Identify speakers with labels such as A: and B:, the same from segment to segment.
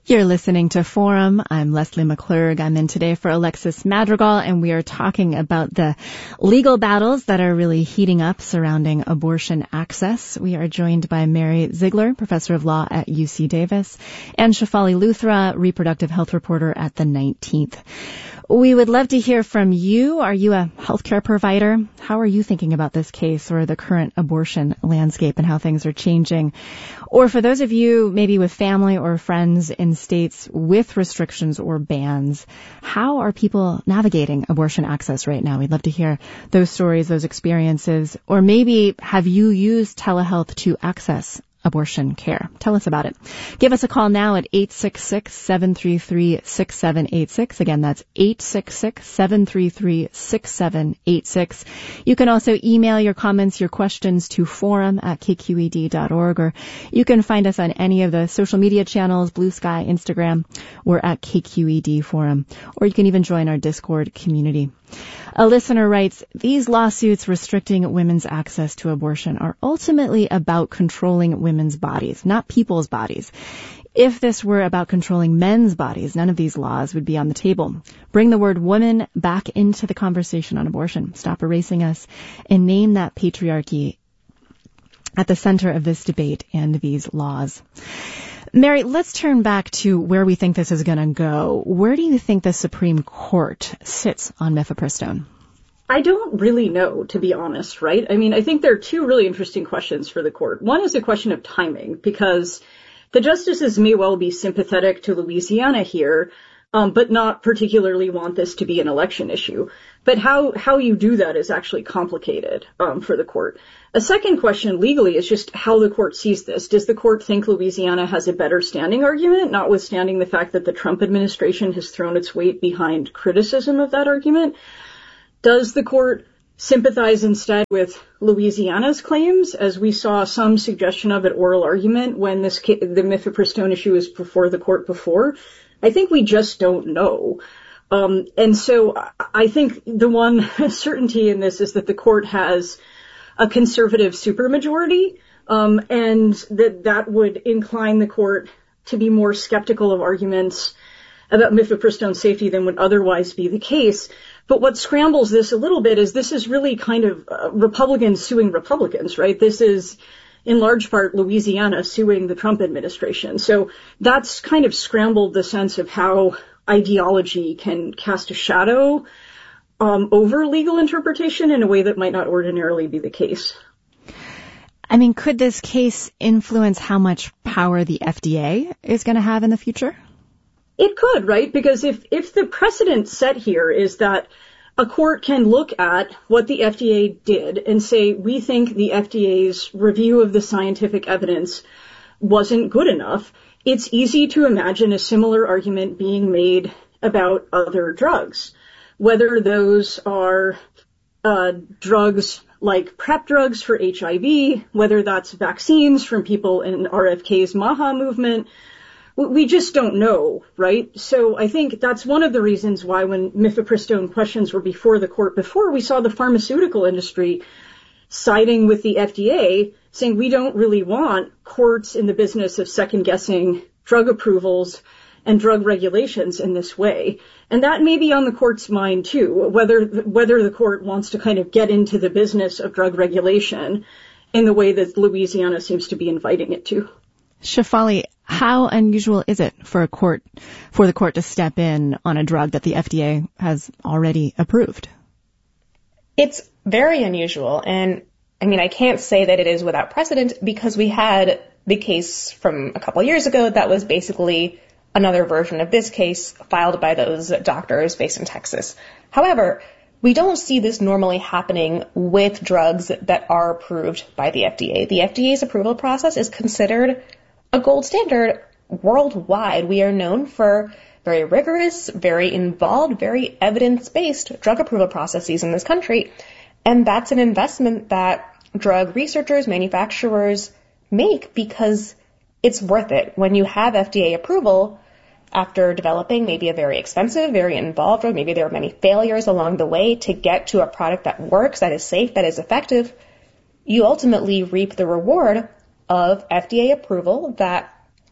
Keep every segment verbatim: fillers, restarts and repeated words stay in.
A: You're listening to Forum. I'm Leslie McClurg. I'm in today for Alexis Madrigal, and we are talking about the legal battles that are really heating up surrounding abortion access. We are joined by Mary Ziegler, professor of law at U C Davis, and Shefali Luthra, reproductive health reporter at the nineteenth. We would love to hear from you. Are you a healthcare provider? How are you thinking about this case or the current abortion landscape and how things are changing? Or for those of you maybe with family or friends in states with restrictions or bans, how are people navigating abortion access right now? We'd love to hear those stories, those experiences. Or maybe have you used telehealth to access abortion care? Tell us about it. Give us a call now at eight six six, seven three three, six seven eight six. Again, that's eight six six, seven three three, six seven eight six. You can also email your comments, your questions to forum at k q e d dot org, or you can find us on any of the social media channels, Blue Sky, Instagram. We're at K Q E D Forum, or you can even join our Discord community. A listener writes, these lawsuits restricting women's access to abortion are ultimately about controlling women's bodies, not people's bodies. If this were about controlling men's bodies, none of these laws would be on the table. Bring the word woman back into the conversation on abortion. Stop erasing us and name that patriarchy at the center of this debate and these laws. Mary, let's turn back to where we think this is going to go. Where do you think the Supreme Court sits on mifepristone?
B: I don't really know, to be honest, right? I mean, I think there are two really interesting questions for the court. One is a question of timing, because the justices may well be sympathetic to Louisiana here, um, but not particularly want this to be an election issue. But how, how you do that is actually complicated um, for the court. A second question legally is just how the court sees this. Does the court think Louisiana has a better standing argument, notwithstanding the fact that the Trump administration has thrown its weight behind criticism of that argument? Does the court sympathize instead with Louisiana's claims, as we saw some suggestion of at oral argument when this ca- the mifepristone issue was before the court before? I think we just don't know. Um, and so I think the one certainty in this is that the court has a conservative supermajority, um, and that that would incline the court to be more skeptical of arguments about mifepristone safety than would otherwise be the case. But what scrambles this a little bit is this is really kind of uh, Republicans suing Republicans, right? This is in large part Louisiana suing the Trump administration. So that's kind of scrambled the sense of how ideology can cast a shadow um, over legal interpretation in a way that might not ordinarily be the case.
A: I mean, could this case influence how much power the F D A is going to have in the future?
B: It could, right? Because if, if the precedent set here is that a court can look at what the F D A did and say, we think the F D A's review of the scientific evidence wasn't good enough, it's easy to imagine a similar argument being made about other drugs, whether those are uh, drugs like PrEP drugs for H I V, whether that's vaccines from people in R F K's MAHA movement. We just don't know, right? So I think that's one of the reasons why when mifepristone questions were before the court before, we saw the pharmaceutical industry siding with the F D A, saying we don't really want courts in the business of second-guessing drug approvals and drug regulations in this way. And that may be on the court's mind, too, whether whether the court wants to kind of get into the business of drug regulation in the way that Louisiana seems to be inviting it to.
A: Shefali, how unusual is it for a court, for the court to step in on a drug that the F D A has already approved?
C: It's very unusual. And I mean, I can't say that it is without precedent because we had the case from a couple years ago that was basically another version of this case filed by those doctors based in Texas. However, we don't see this normally happening with drugs that are approved by the F D A. The F D A's approval process is considered a gold standard worldwide. We are known for very rigorous, very involved, very evidence-based drug approval processes in this country. And that's an investment that drug researchers, manufacturers make because it's worth it. When you have F D A approval after developing maybe a very expensive, very involved drug, maybe there are many failures along the way to get to a product that works, that is safe, that is effective, you ultimately reap the reward of F D A approval that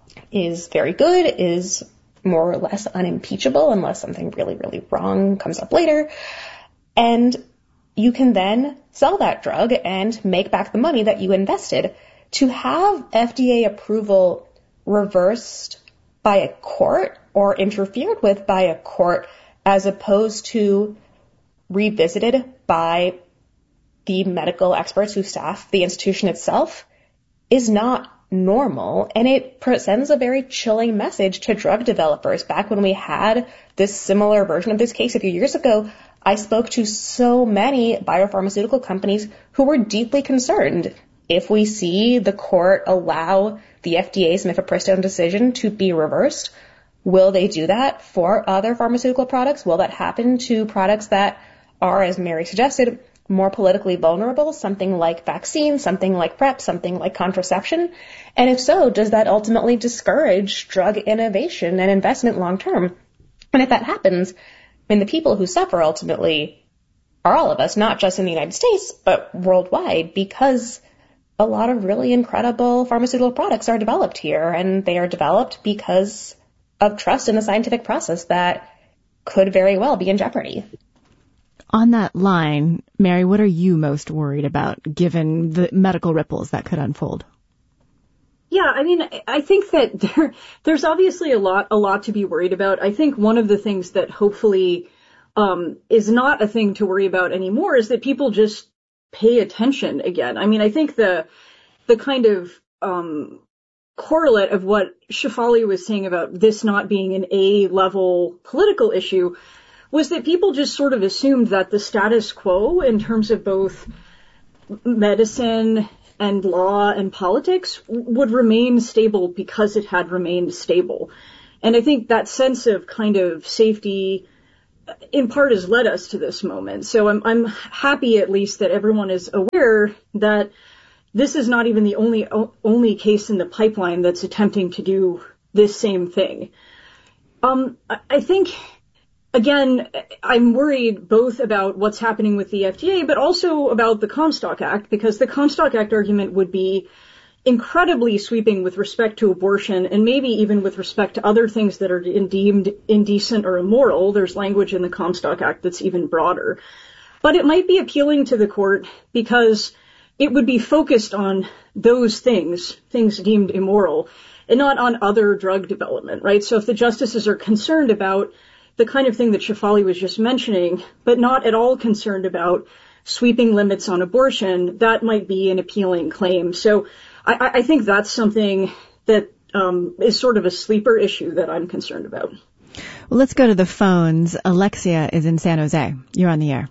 C: is very good, is more or less unimpeachable unless something really, really wrong comes up later. And you can then sell that drug and make back the money that you invested. To have F D A approval reversed by a court or interfered with by a court as opposed to revisited by the medical experts who staff the institution itself is not normal, and it sends a very chilling message to drug developers. Back when we had this similar version of this case a few years ago, I spoke to so many biopharmaceutical companies who were deeply concerned. If we see the court allow the F D A's mifepristone decision to be reversed, will they do that for other pharmaceutical products? Will that happen to products that are, as Mary suggested, more politically vulnerable, something like vaccines, something like PrEP, something like contraception? And if so, does that ultimately discourage drug innovation and investment long term? And if that happens, I mean, the people who suffer ultimately are all of us, not just in the United States, but worldwide, because a lot of really incredible pharmaceutical products are developed here, and they are developed because of trust in the scientific process that could very well be in jeopardy.
A: On that line, Mary, what are you most worried about given the medical ripples that could unfold?
B: Yeah, I mean, I think that there, there's obviously a lot, a lot to be worried about. I think one of the things that hopefully um, is not a thing to worry about anymore is that people just pay attention again. I mean, I think the the kind of um, correlate of what Shefali was saying about this not being an A-level political issue was that people just sort of assumed that the status quo in terms of both medicine and law and politics would remain stable because it had remained stable. And I think that sense of kind of safety in part has led us to this moment. So I'm, I'm happy at least that everyone is aware that this is not even the only, only case in the pipeline that's attempting to do this same thing. Um, I think, again, I'm worried both about what's happening with the F D A, but also about the Comstock Act, because the Comstock Act argument would be incredibly sweeping with respect to abortion and maybe even with respect to other things that are deemed indecent or immoral. There's language in the Comstock Act that's even broader. But it might be appealing to the court because it would be focused on those things, things deemed immoral, and not on other drug development, right? So if the justices are concerned about the kind of thing that Shefali was just mentioning, but not at all concerned about sweeping limits on abortion, that might be an appealing claim. So I, I think that's something that um, is sort of a sleeper issue that I'm concerned about.
A: Well, let's go to the phones. Alexia is in San Jose. You're on the air.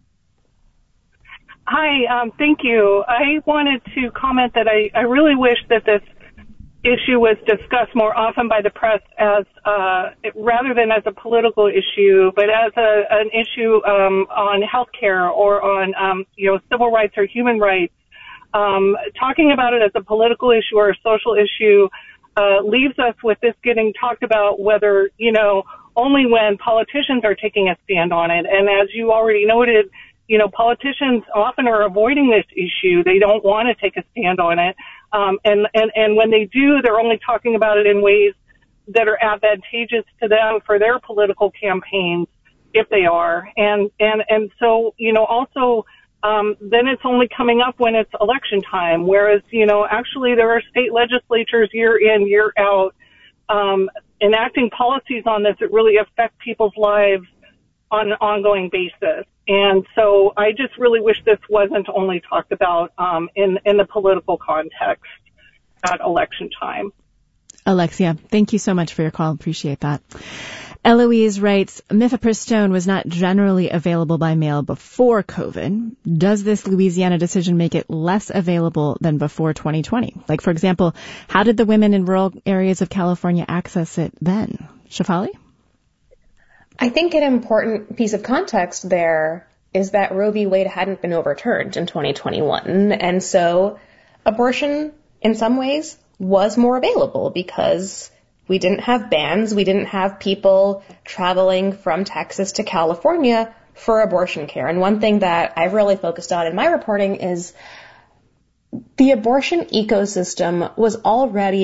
D: Hi, um, thank you. I wanted to comment that I, I really wish that this issue was discussed more often by the press as uh, rather than as a political issue, but as a, an issue um, on healthcare or on um, you know civil rights or human rights. Um, talking about it as a political issue or a social issue uh, leaves us with this getting talked about whether, you know, only when politicians are taking a stand on it. And as you already noted, you know, politicians often are avoiding this issue. They don't want to take a stand on it. Um, and, and, and when they do, they're only talking about it in ways that are advantageous to them for their political campaigns, if they are. And, and, and so, you know, also, Um, then it's only coming up when it's election time, whereas, you know, actually there are state legislatures year in, year out, um, enacting policies on this that really affect people's lives on an ongoing basis. And so I just really wish this wasn't only talked about um, in, in the political context at election time.
A: Alexia, thank you so much for your call. Appreciate that. Eloise writes, mifepristone was not generally available by mail before COVID. Does this Louisiana decision make it less available than before twenty twenty? Like, for example, how did the women in rural areas of California access it then? Shefali?
C: I think an important piece of context there is that Roe v. Wade hadn't been overturned in twenty twenty-one. And so abortion, in some ways, was more available because we didn't have bans. We didn't have people traveling from Texas to California for abortion care. And one thing that I've really focused on in my reporting is the abortion ecosystem was already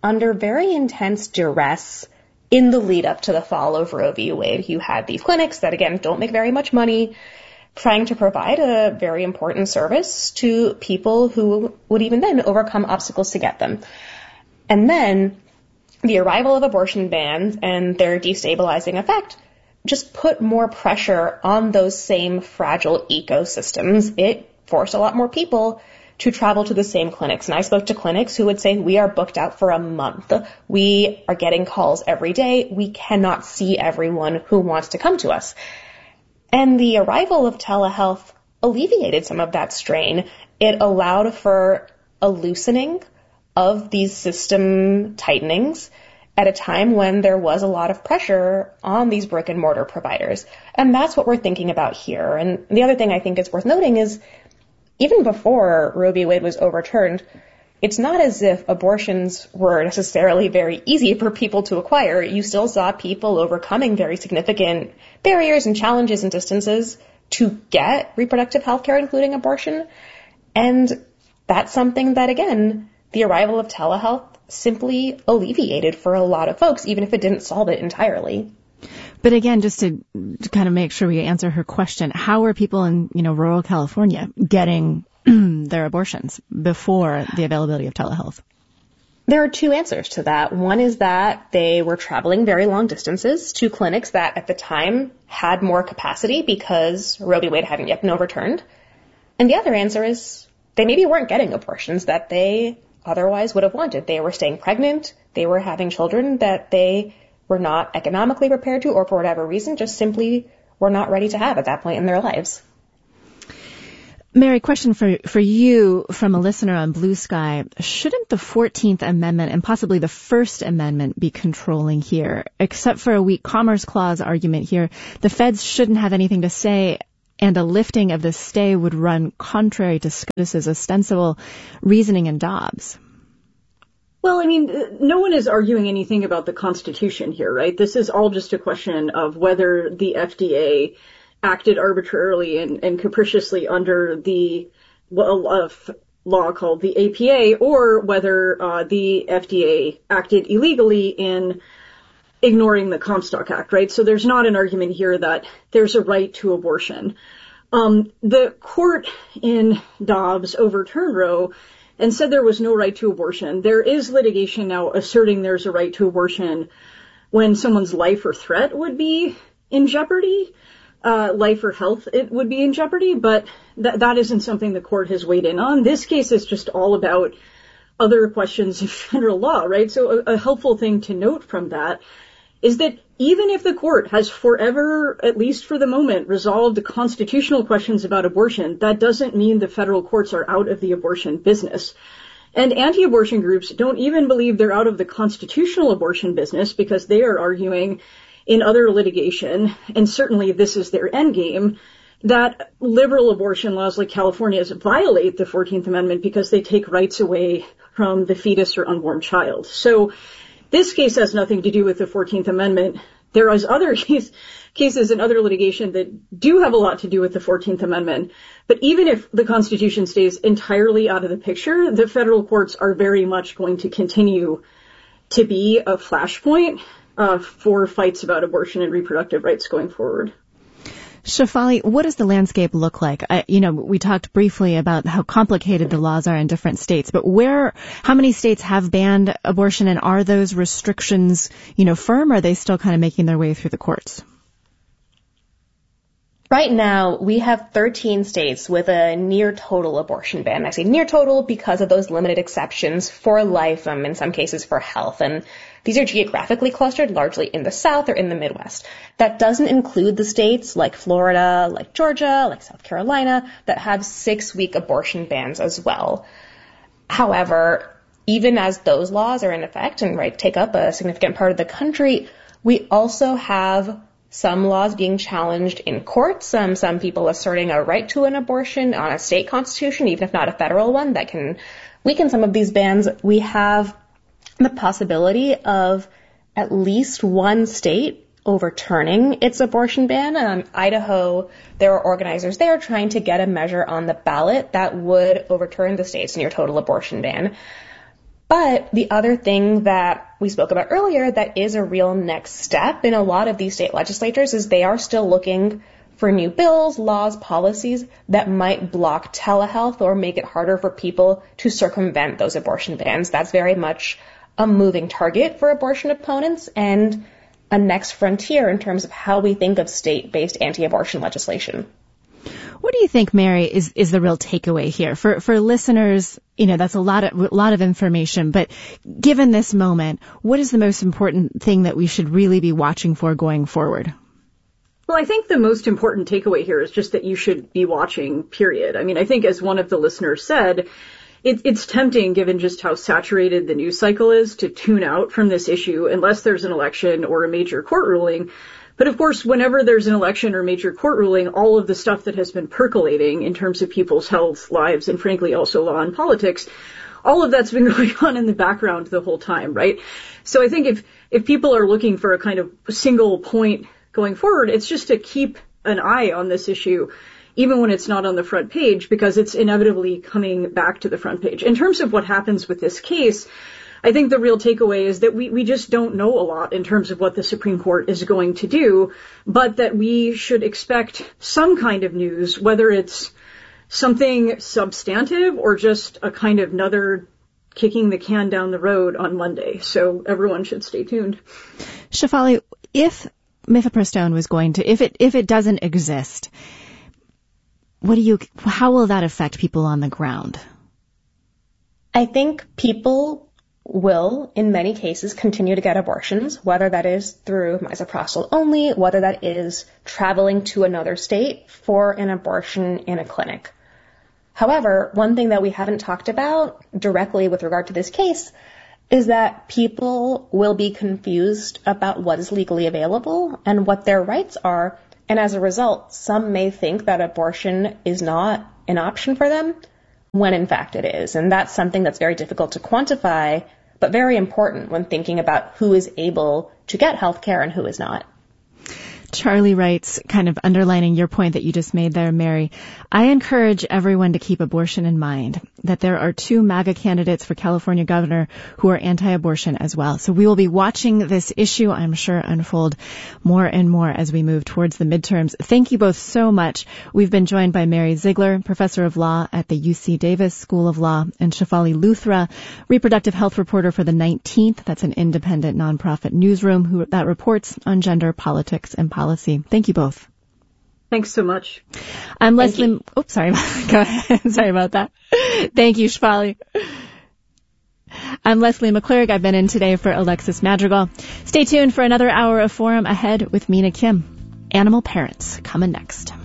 C: under very intense duress in the lead up to the fall of Roe v. Wade. You had these clinics that, again, don't make very much money, trying to provide a very important service to people who would even then overcome obstacles to get them. And then the arrival of abortion bans and their destabilizing effect just put more pressure on those same fragile ecosystems. It forced a lot more people to travel to the same clinics. And I spoke to clinics who would say, we are booked out for a month. We are getting calls every day. We cannot see everyone who wants to come to us. And the arrival of telehealth alleviated some of that strain. It allowed for a loosening of these system tightenings at a time when there was a lot of pressure on these brick and mortar providers. And that's what we're thinking about here. And the other thing I think is worth noting is even before Roe v. Wade was overturned, it's not as if abortions were necessarily very easy for people to acquire. You still saw people overcoming very significant barriers and challenges and distances to get reproductive health care, including abortion. And that's something that, again, the arrival of telehealth simply alleviated for a lot of folks, even if it didn't solve it entirely.
A: But again, just to, to kind of make sure we answer her question, how are people in, you know, rural California getting their abortions before the availability of telehealth?
C: There are two answers to that. One is that they were traveling very long distances to clinics that at the time had more capacity because Roe v. Wade hadn't yet been overturned. And the other answer is they maybe weren't getting abortions that they otherwise would have wanted. They were staying pregnant. They were having children that they were not economically prepared to, or for whatever reason, just simply were not ready to have at that point in their lives.
A: Mary, question for for you from a listener on Blue Sky. Shouldn't the fourteenth Amendment and possibly the First Amendment be controlling here? Except for a weak Commerce Clause argument here, the feds shouldn't have anything to say, and a lifting of the stay would run contrary to SCOTUS's ostensible reasoning in Dobbs.
B: Well, I mean, no one is arguing anything about the Constitution here, right? This is all just a question of whether the F D A acted arbitrarily and, and capriciously under the well, uh, law called the A P A, or whether uh, the F D A acted illegally in ignoring the Comstock Act, right? So there's not an argument here that there's a right to abortion. Um, the court in Dobbs overturned Roe and said there was no right to abortion. There is litigation now asserting there's a right to abortion when someone's life or threat would be in jeopardy, uh, life or health it would be in jeopardy, but th- that isn't something the court has weighed in on. This case is just all about other questions of federal law, right? So a, a helpful thing to note from that is that even if the court has forever, at least for the moment, resolved the constitutional questions about abortion, that doesn't mean the federal courts are out of the abortion business. And anti-abortion groups don't even believe they're out of the constitutional abortion business because they are arguing in other litigation, and certainly this is their endgame, that liberal abortion laws like California's violate the fourteenth Amendment because they take rights away from the fetus or unborn child. So this case has nothing to do with the fourteenth Amendment. There are other case, cases in other litigation that do have a lot to do with the fourteenth Amendment. But even if the Constitution stays entirely out of the picture, the federal courts are very much going to continue to be a flashpoint uh, for fights about abortion and reproductive rights going forward.
A: Shefali, what does the landscape look like? I, you know, we talked briefly about how complicated the laws are in different states, but where, how many states have banned abortion, and are those restrictions, you know, firm, or are they still kind of making their way through the courts?
C: Right now, we have thirteen states with a near total abortion ban. I say near total because of those limited exceptions for life, um, in some cases for health. And these are geographically clustered largely in the South or in the Midwest. That doesn't include the states like Florida, like Georgia, like South Carolina, that have six-week abortion bans as well. However, even as those laws are in effect and right take up a significant part of the country, we also have some laws being challenged in courts, um, some people asserting a right to an abortion on a state constitution, even if not a federal one, that can weaken some of these bans. We have the possibility of at least one state overturning its abortion ban. Um, Idaho, there are organizers there trying to get a measure on the ballot that would overturn the state's near total abortion ban. But the other thing that we spoke about earlier that is a real next step in a lot of these state legislatures is they are still looking for new bills, laws, policies that might block telehealth or make it harder for people to circumvent those abortion bans. That's very much a moving target for abortion opponents and a next frontier in terms of how we think of state-based anti-abortion legislation.
A: What do you think, Mary, is, is the real takeaway here? For for listeners, you know, that's a lot of a lot of information, but given this moment, what is the most important thing that we should really be watching for going forward?
B: Well, I think the most important takeaway here is just that you should be watching, period. I mean, I think as one of the listeners said, it, it's tempting, given just how saturated the news cycle is, to tune out from this issue unless there's an election or a major court ruling. But of course, whenever there's an election or major court ruling, all of the stuff that has been percolating in terms of people's health, lives, and frankly also law and politics, all of that's been going on in the background the whole time, right? So I think if, if people are looking for a kind of single point going forward, it's just to keep an eye on this issue, even when it's not on the front page, because it's inevitably coming back to the front page. In terms of what happens with this case, I think the real takeaway is that we, we just don't know a lot in terms of what the Supreme Court is going to do, but that we should expect some kind of news, whether it's something substantive or just a kind of another kicking the can down the road on Monday. So everyone should stay tuned.
A: Shefali, if mifepristone was going to, if it if it doesn't exist, what do you? How will that affect people on the ground?
C: I think people will, in many cases, continue to get abortions, whether that is through misoprostol only, whether that is traveling to another state for an abortion in a clinic. However, one thing that we haven't talked about directly with regard to this case is that people will be confused about what is legally available and what their rights are, and as a result, some may think that abortion is not an option for them, when in fact it is. And that's something that's very difficult to quantify, but very important when thinking about who is able to get health care and who is not.
A: Charlie writes, kind of underlining your point that you just made there, Mary, I encourage everyone to keep abortion in mind, that there are two MAGA candidates for California governor who are anti-abortion as well. So we will be watching this issue, I'm sure, unfold more and more as we move towards the midterms. Thank you both so much. We've been joined by Mary Ziegler, professor of law at the U C Davis School of Law, and Shefali Luthra, reproductive health reporter for the nineteenth. That's an independent nonprofit newsroom who, that reports on gender, politics, and policy. Thank you both.
B: Thanks so much.
A: I'm Thank Leslie. Oops, sorry. Go ahead. Sorry about that. Thank you, Shefali. I'm Leslie McClurg. I've been in today for Alexis Madrigal. Stay tuned for another hour of Forum ahead with Mina Kim. Animal Parents coming next.